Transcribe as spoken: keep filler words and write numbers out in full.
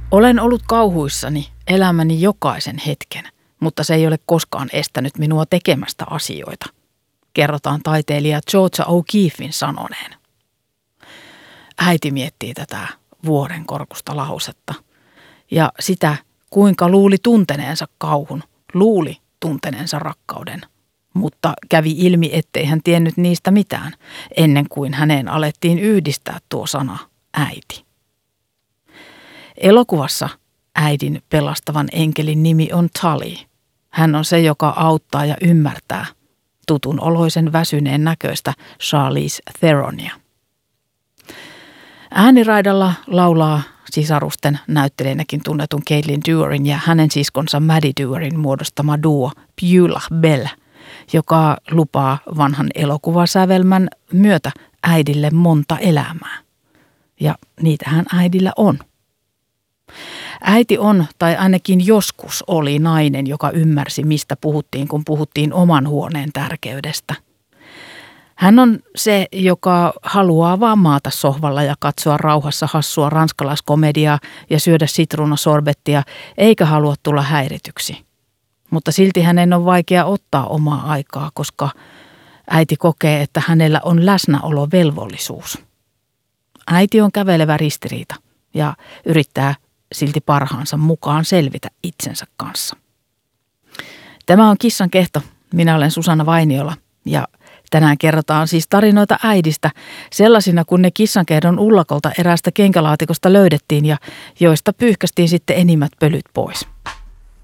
Olen ollut kauhuissani elämäni jokaisen hetken, mutta se ei ole koskaan estänyt minua tekemästä asioita, kerrotaan taiteilija Georgia O'Keeffin sanoneen. Äiti miettii tätä vuoren korkusta lausetta ja sitä, kuinka luuli tunteneensa kauhun, luuli tunteneensa rakkauden, mutta kävi ilmi, ettei hän tiennyt niistä mitään ennen kuin häneen alettiin yhdistää tuo sana äiti. Elokuvassa äidin pelastavan enkelin nimi on Tully. Hän on se, joka auttaa ja ymmärtää tutun oloisen väsyneen näköistä Charlize Theronia. Ääniraidalla laulaa sisarusten näyttelijänäkin tunnetun Caitlin Dewerin ja hänen siskonsa Maddie Dewerin muodostama duo Beulah Belle, joka lupaa vanhan elokuvasävelmän myötä äidille monta elämää. Ja niitähän äidillä on. Äiti on, tai ainakin joskus oli nainen, joka ymmärsi, mistä puhuttiin, kun puhuttiin oman huoneen tärkeydestä. Hän on se, joka haluaa vaan maata sohvalla ja katsoa rauhassa hassua ranskalaiskomediaa ja syödä sitruunasorbettia, eikä halua tulla häirityksi. Mutta silti hänen on vaikea ottaa omaa aikaa, koska äiti kokee, että hänellä on läsnäolovelvollisuus. Äiti on kävelevä ristiriita ja yrittää silti parhaansa mukaan selvitä itsensä kanssa. Tämä on Kissan kehto. Minä olen Susanna Vainiola ja tänään kerrotaan siis tarinoita äidistä sellaisina, kun ne kissankehdon ullakolta eräästä kenkälaatikosta löydettiin ja joista pyyhkästiin sitten enimmät pölyt pois.